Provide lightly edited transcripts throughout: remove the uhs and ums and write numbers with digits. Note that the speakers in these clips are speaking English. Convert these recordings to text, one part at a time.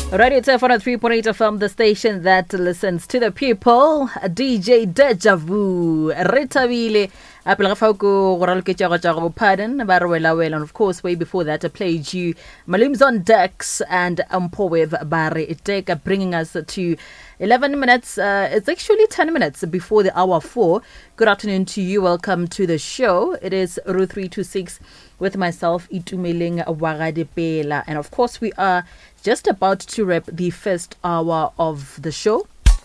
Radio TF 103.8 FM, the station that listens to the people. DJ Deja Vu, Retabile, pardon, and of course, way before that, I played you Malum's on Decks and Ampo with Barry Iteka, bringing us to 11 minutes. It's actually 10 minutes before the hour 4. Good afternoon to you. Welcome to the show. It is Route 326 with myself, Itumeling Wagadepela. And of course, we are just about to wrap the first hour of the show.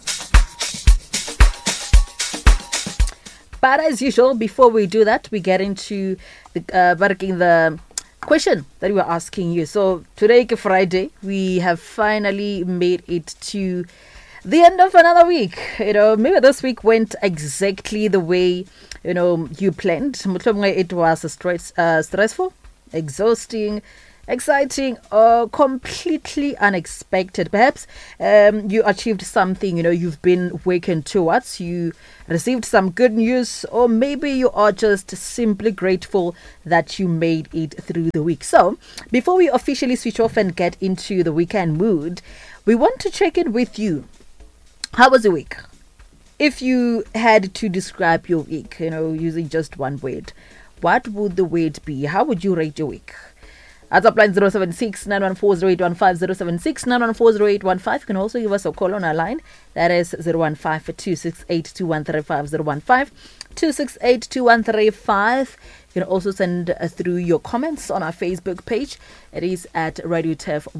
But as usual, before we do that, we get into the question that we were asking you. So today, Friday, we have finally made it to the end of another week. Maybe this week went exactly the way, you planned. It was stressful, exhausting, exciting, or completely unexpected. Perhaps you achieved something, you've been working towards. You received some good news, or maybe you are just simply grateful that you made it through the week. So before we officially switch off and get into the weekend mood, we want to check in with you. How was the week? If you had to describe your week, using just one word, what would the word be? How would you rate your week? At up line 076 9140815 076 9140815. You can also give us a call on our line. That is 015 268 2135 015 268 2135. You can also send through your comments on our Facebook page. It is at Radio TF